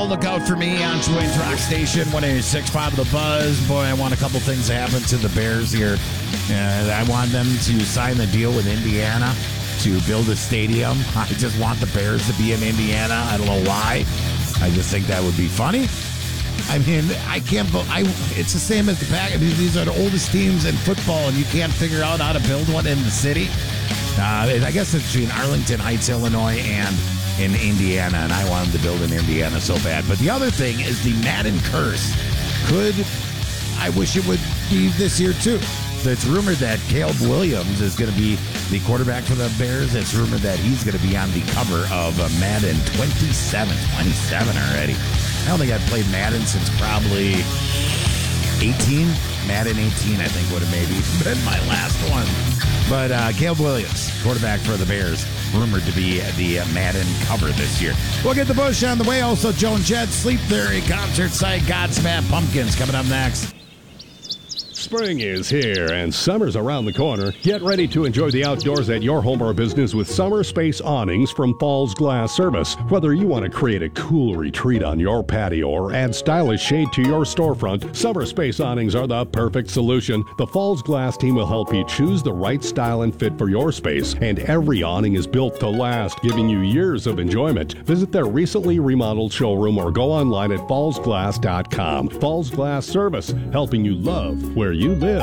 tomorrow. Look out for me on Wayne's Rock Station, 106.5 of the Buzz. Boy, I want a couple things to happen to the Bears here. I want them to sign the deal with Indiana to build a stadium. I just want the Bears to be in Indiana. I don't know why. I just think that would be funny. I mean, I can't. It's the same as the Packers. These are the oldest teams in football, and you can't figure out how to build one in the city. I guess it's between Arlington Heights, Illinois, and in Indiana, and I want them to build in Indiana so bad. But the other thing is the Madden curse. I wish it would be this year too. It's rumored that Caleb Williams is going to be the quarterback for the Bears. It's rumored that he's going to be on the cover of Madden 27 already. I don't think I've played Madden since probably 18. Madden 18, I think, would have maybe been my last one. But Caleb Williams, quarterback for the Bears, rumored to be the Madden cover this year. We'll get the Bush on the way. Also, Joan Jett, Sleep Theory, concert site, Godsmack Pumpkins coming up next. Spring is here and summer's around the corner. Get ready to enjoy the outdoors at your home or business with Summer Space Awnings from Falls Glass Service. Whether you want to create a cool retreat on your patio or add stylish shade to your storefront, Summer Space Awnings are the perfect solution. The Falls Glass team will help you choose the right style and fit for your space, and every awning is built to last, giving you years of enjoyment. Visit their recently remodeled showroom or go online at fallsglass.com. Falls Glass Service, helping you love where you live.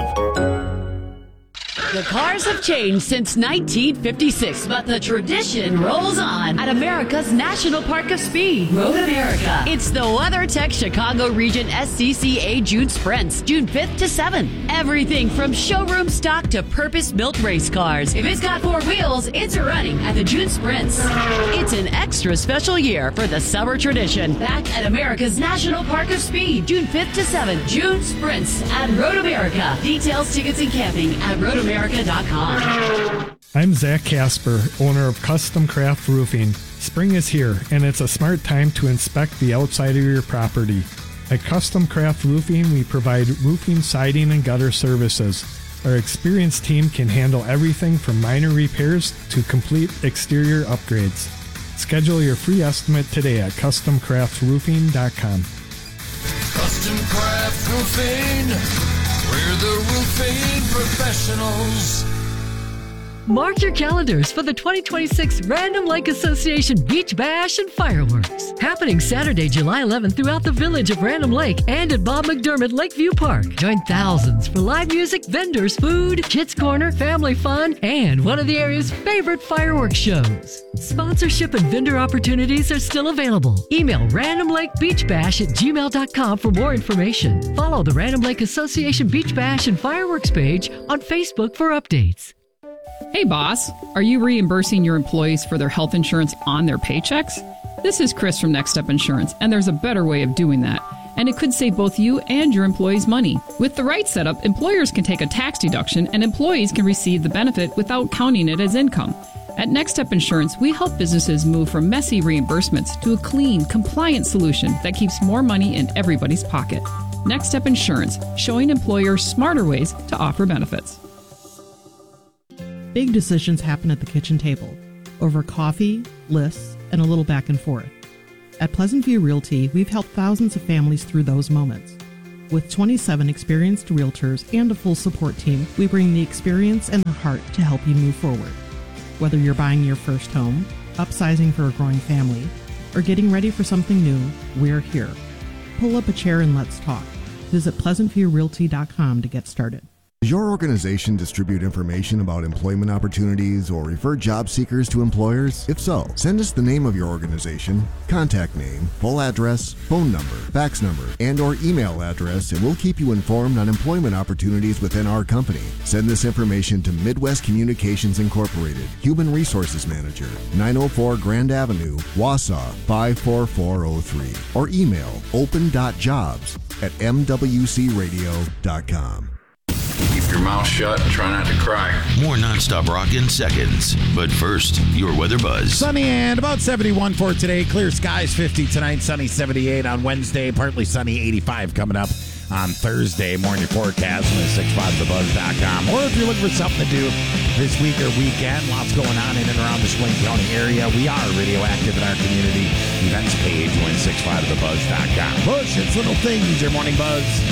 The cars have changed since 1956, but the tradition rolls on at America's National Park of Speed, Road America. It's the WeatherTech Chicago Region SCCA June Sprints, June 5th to 7th. Everything from showroom stock to purpose-built race cars. If it's got four wheels, it's running at the June Sprints. It's an extra special year for the summer tradition. Back at America's National Park of Speed, June 5th to 7th. June Sprints at Road America. Details, tickets, and camping at RoadAmerica.com. I'm Zach Casper, owner of Custom Craft Roofing. Spring is here, and it's a smart time to inspect the outside of your property. At Custom Craft Roofing, we provide roofing, siding, and gutter services. Our experienced team can handle everything from minor repairs to complete exterior upgrades. Schedule your free estimate today at CustomCraftRoofing.com. Custom Craft Roofing. We're the roofing professionals. Mark your calendars for the 2026 Random Lake Association Beach Bash and Fireworks. Happening Saturday, July 11th throughout the village of Random Lake and at Bob McDermott Lakeview Park. Join thousands for live music, vendors, food, kids corner, family fun, and one of the area's favorite fireworks shows. Sponsorship and vendor opportunities are still available. Email randomlakebeachbash@gmail.com for more information. Follow the Random Lake Association Beach Bash and Fireworks page on Facebook for updates. Hey boss, are you reimbursing your employees for their health insurance on their paychecks? This is Chris from Next Step Insurance, and there's a better way of doing that. And it could save both you and your employees money. With the right setup, employers can take a tax deduction and employees can receive the benefit without counting it as income. At Next Step Insurance, we help businesses move from messy reimbursements to a clean, compliant solution that keeps more money in everybody's pocket. Next Step Insurance, showing employers smarter ways to offer benefits. Big decisions happen at the kitchen table, over coffee, lists, and a little back and forth. At Pleasant View Realty, we've helped thousands of families through those moments. With 27 experienced realtors and a full support team, we bring the experience and the heart to help you move forward. Whether you're buying your first home, upsizing for a growing family, or getting ready for something new, we're here. Pull up a chair and let's talk. Visit PleasantViewRealty.com to get started. Does your organization distribute information about employment opportunities or refer job seekers to employers? If so, send us the name of your organization, contact name, full address, phone number, fax number, and or email address, and we'll keep you informed on employment opportunities within our company. Send this information to Midwest Communications Incorporated, Human Resources Manager, 904 Grand Avenue, Wausau 54403, or email open.jobs@mwcradio.com. Keep your mouth shut and try not to cry. More nonstop rock in seconds. But first, your weather buzz. Sunny and about 71 for today. Clear skies, 50 tonight. Sunny, 78 on Wednesday. Partly sunny, 85 coming up on Thursday. Morning forecast on 65thebuzz.com. Or if you're looking for something to do this week or weekend, lots going on in and around the Swain County area. We are radioactive in our community. Events page on 65thebuzz.com. Bush, it's Little Things, your morning buzz.